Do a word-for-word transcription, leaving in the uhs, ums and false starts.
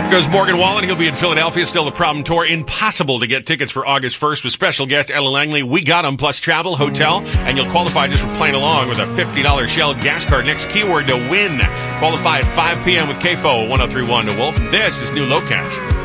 goes Morgan Wallen. He'll be in Philadelphia. Still the Problem Tour. Impossible to get tickets for August first with special guest Ella Langley. We got them, plus travel, hotel, and you'll qualify just for playing along with a fifty dollars Shell gas card. Next keyword to win. Qualify at five p.m. with K F O one oh three point one to Wolf. This is New Low Cash.